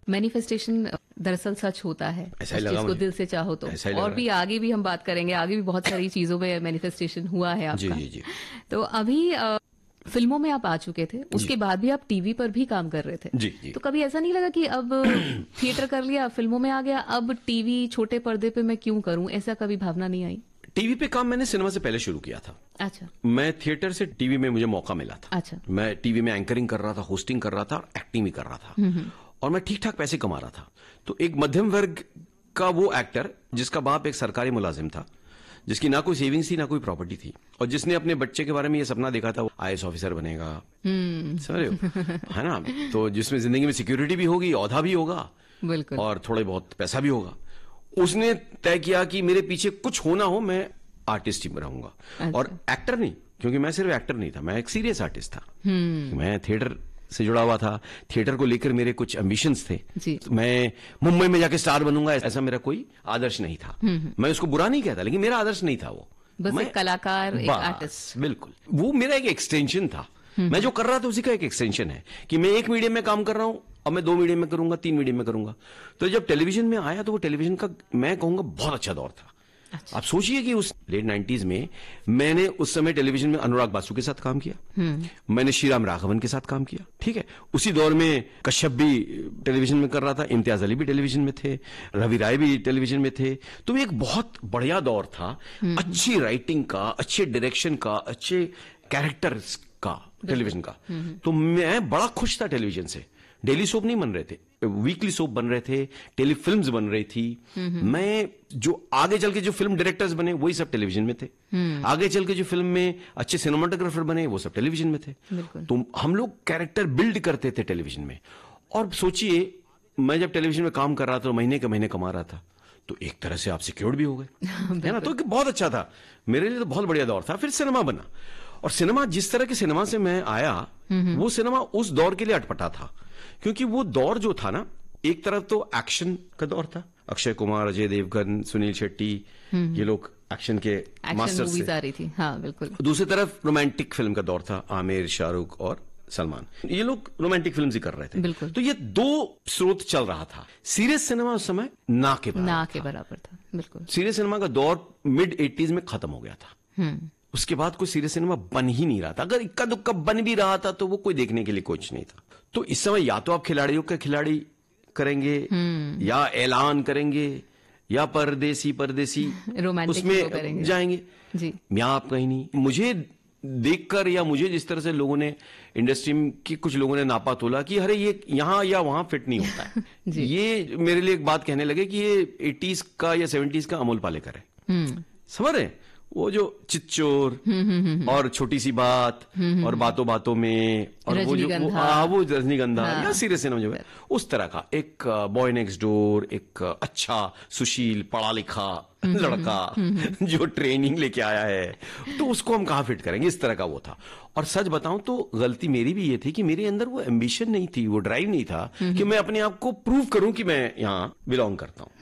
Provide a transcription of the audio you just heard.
Manifestation दरअसल सच होता है, ऐसा ही जिस लगा चीज को मुझे। दिल से चाहो तो। ऐसा ही लग और रहा भी आगे भी हम बात करेंगे, आगे भी बहुत सारी चीजों में मैनिफेस्टेशन हुआ है आपका। जी जी जी। तो अभी फिल्मों में आप आ चुके थे, उसके बाद भी आप टीवी पर भी काम कर रहे थे। जी जी। तो कभी ऐसा नहीं लगा कि अब थिएटर कर लिया, फिल्मों में आ गया, अब टीवी छोटे पर्दे पे मैं क्यों करूं, ऐसा कभी भावना नहीं आई? टीवी पे काम मैंने सिनेमा से पहले शुरू किया था। अच्छा। मैं थिएटर से टीवी में मुझे मौका मिला था। अच्छा। मैं टीवी में एंकरिंग कर रहा था, होस्टिंग कर रहा था और एक्टिंग भी कर रहा था, और मैं ठीक ठाक पैसे कमा रहा था। तो एक मध्यम वर्ग का वो एक्टर जिसका बाप एक सरकारी मुलाजिम था, जिसकी ना कोई सेविंग्स थी ना कोई प्रॉपर्टी थी, और जिसने अपने बच्चे के बारे में ये सपना देखा था वो आईएएस ऑफिसर बनेगा, समझ रहे हो, है ना, तो जिसमें जिंदगी में सिक्योरिटी भी होगी, औहदा भी होगा, बिल्कुल, और थोड़े बहुत पैसा भी होगा। उसने तय किया कि मेरे पीछे कुछ होना हो, मैं आर्टिस्ट ही रहूंगा। अच्छा। और एक्टर नहीं, क्योंकि मैं सिर्फ एक्टर नहीं था, मैं एक सीरियस आर्टिस्ट था। मैं थिएटर से जुड़ा हुआ था, थिएटर को लेकर मेरे कुछ एम्बिशंस थे। जी। मैं मुंबई में जाके स्टार बनूंगा, ऐसा मेरा कोई आदर्श नहीं था। मैं उसको बुरा नहीं कहता, लेकिन मेरा आदर्श नहीं था वो। बस एक कलाकार, एक आर्टिस्ट। बिल्कुल, वो मेरा एक एक्सटेंशन था। मैं जो कर रहा था उसी का एक एक्सटेंशन है कि मैं एक मीडियम में काम कर रहा हूं, अब मैं 2 मीडियम में करूंगा, 3 मीडियम में करूंगा। तो जब टेलीविजन में आया तो वो टेलीविजन का मैं कहूंगा बहुत अच्छा दौर था। अच्छा। आप सोचिए कि उस लेट 90s में मैंने उस समय टेलीविजन में अनुराग बासु के साथ काम किया, मैंने श्रीराम राघवन के साथ काम किया, ठीक है। उसी दौर में कश्यप भी टेलीविजन में कर रहा था, इम्तियाज अली भी टेलीविजन में थे, रवि राय भी टेलीविजन में थे। तो एक बहुत बढ़िया दौर था, अच्छी राइटिंग का, अच्छे डायरेक्शन का, अच्छे कैरेक्टर्स का, टेलीविजन का। तो मैं बड़ा खुश था टेलीविजन से। डेली सोप नहीं बन रहे थे, वीकली सोप बन रहे थे, टेलीफिल्म्स बन रही थी। मैं जो आगे चल के जो फिल्म डायरेक्टर्स बने वही सब टेलीविजन में थे, आगे चल के जो फिल्म में अच्छे सिनेमाटोग्राफर बने वो सब टेलीविजन में थे। तो हम लोग कैरेक्टर बिल्ड करते थे टेलीविजन में। और सोचिए, मैं जब टेलीविजन में काम कर रहा था, महीने के महीने कमा रहा था, तो एक तरह से आप सिक्योर्ड भी हो गए, है ना। तो बहुत अच्छा था मेरे लिए, तो बहुत बढ़िया दौर था। फिर सिनेमा बना, और सिनेमा, जिस तरह के सिनेमा से मैं आया, वो सिनेमा उस दौर के लिए अटपटा था। क्योंकि वो दौर जो था ना, एक तरफ तो एक्शन का दौर था, अक्षय कुमार, अजय देवगन, सुनील शेट्टी, ये लोग एक्शन के मास्टर्स मूवीज आ रही थी। हाँ, बिल्कुल। दूसरी तरफ रोमांटिक फिल्म का दौर था, आमिर, शाहरुख और सलमान, ये लोग रोमांटिक फिल्म ही कर रहे थे। बिल्कुल। तो ये 2 स्रोत चल रहा था। सीरियस सिनेमा उस समय ना के बराबर था। बिल्कुल। सीरियस सिनेमा का दौर मिड 80s में खत्म हो गया था। उसके बाद कोई सीरियस सिनेमा बन ही नहीं रहा था। अगर इक्का दुक्का बन भी रहा था तो वो कोई देखने के लिए कुछ नहीं था। तो इस समय या तो आप खिलाड़ियों के खिलाड़ी करेंगे, या ऐलान करेंगे, या परदेसी उसमें जाएंगे जी, या आप कहीं नहीं। मुझे देखकर, या मुझे जिस तरह से लोगों ने, इंडस्ट्री की कुछ लोगों ने नापा तोला कि अरे ये यहां या वहां फिट नहीं होता है। ये मेरे लिए एक बात कहने लगे कि ये 80s का या 70s का अमोल पालेकर है। समझ रहे, वो जो चिच्चोर और छोटी सी बात और बातों बातों में, और वो रजनीगंधा या सीरियस सिनेमा जो है, उस तरह का एक बॉय नेक्स्ट डोर, एक अच्छा सुशील पढ़ा लिखा लड़का जो ट्रेनिंग लेके आया है, तो उसको हम कहां फिट करेंगे, इस तरह का वो था। और सच बताऊं तो गलती मेरी भी ये थी कि मेरे अंदर वो एम्बिशन नहीं थी, वो ड्राइव नहीं था कि मैं अपने आप को प्रूव करूं कि मैं यहां बिलोंग करता हूं।